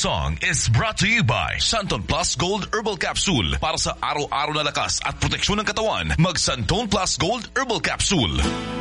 song is brought to you by Santon Plus Gold Herbal Capsule. Para sa araw-araw na lakas at proteksyon ng katawan, mag Santon Plus Gold Herbal Capsule.